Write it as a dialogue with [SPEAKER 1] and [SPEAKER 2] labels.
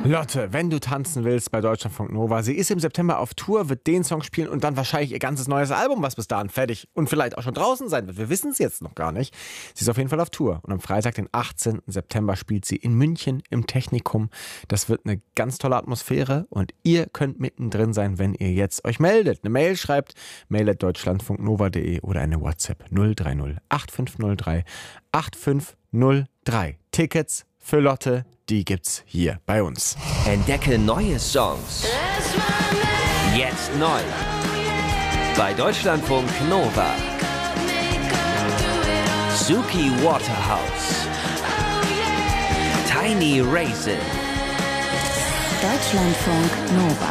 [SPEAKER 1] Lotte, wenn du tanzen willst bei Deutschlandfunk Nova, sie ist im September auf Tour, wird den Song spielen und dann wahrscheinlich ihr ganzes neues Album, was bis dahin fertig und vielleicht auch schon draußen sein wird. Wir wissen es jetzt noch gar nicht. Sie ist auf jeden Fall auf Tour und am Freitag, den 18. September, spielt sie in München im Technikum. Das wird eine ganz tolle Atmosphäre und ihr könnt mittendrin sein, wenn ihr jetzt euch meldet. Eine Mail schreibt, mail@deutschlandfunknova.de oder eine WhatsApp 030 8503 8503. Tickets für Lotte, die gibt's hier bei uns.
[SPEAKER 2] Entdecke neue Songs. Jetzt neu. Bei Deutschlandfunk Nova. Suki Waterhouse. Tiny Raisin.
[SPEAKER 3] Deutschlandfunk Nova.